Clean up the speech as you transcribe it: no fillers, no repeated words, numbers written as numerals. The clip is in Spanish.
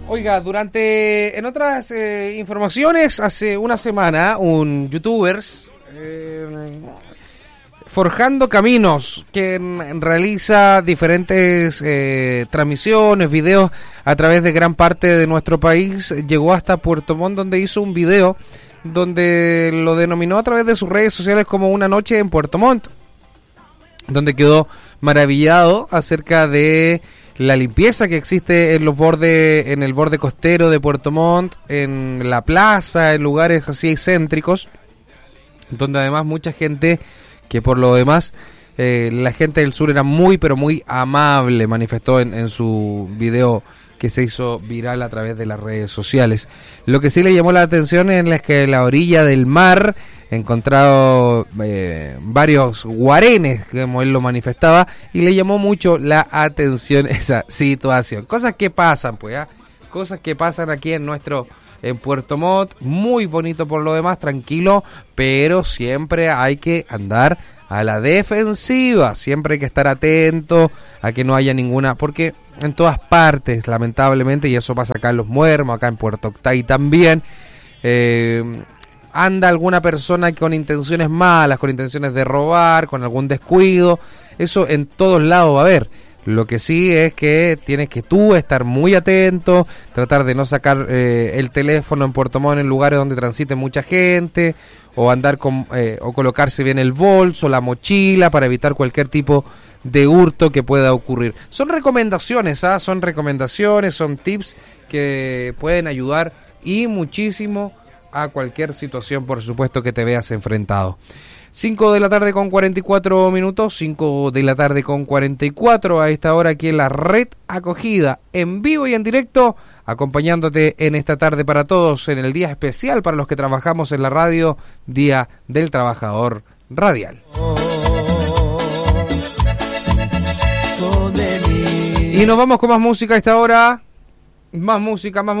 Oiga, en otras informaciones, hace una semana, un youtuber, Forjando Caminos, que realiza diferentes transmisiones, videos a través de gran parte de nuestro país, llegó hasta Puerto Montt, donde hizo un video donde lo denominó a través de sus redes sociales como Una Noche en Puerto Montt, donde quedó maravillado acerca de la limpieza que existe en el borde costero de Puerto Montt, en la plaza, en lugares así céntricos, donde además mucha gente, que por lo demás la gente del sur era muy pero muy amable, manifestó en su video que se hizo viral a través de las redes sociales. Lo que sí le llamó la atención es que en la orilla del mar encontrado varios guarenes, como él lo manifestaba, y le llamó mucho la atención esa situación. Cosas que pasan, pues, ¿eh? Cosas que pasan aquí en Puerto Montt, muy bonito por lo demás, tranquilo, pero siempre hay que andar a la defensiva, siempre hay que estar atento a que no haya ninguna, porque en todas partes, lamentablemente, y eso pasa acá en Los Muermos, acá en Puerto Octay también, anda alguna persona con intenciones malas, con intenciones de robar, con algún descuido. Eso en todos lados va a haber. Lo que sí es que tienes que tú estar muy atento, tratar de no sacar el teléfono en Puerto Montt en lugares donde transite mucha gente, o andar o colocarse bien el bolso, la mochila, para evitar cualquier tipo de hurto que pueda ocurrir. Son recomendaciones, son tips que pueden ayudar y muchísimo a cualquier situación, por supuesto, que te veas enfrentado. 5 de la tarde con 44 minutos, 5 de la tarde con 44 a esta hora aquí en la Red Acogida, en vivo y en directo, acompañándote en esta tarde para todos, en el día especial para los que trabajamos en la radio, Día del Trabajador Radial. Y nos vamos con más música a esta hora, más música.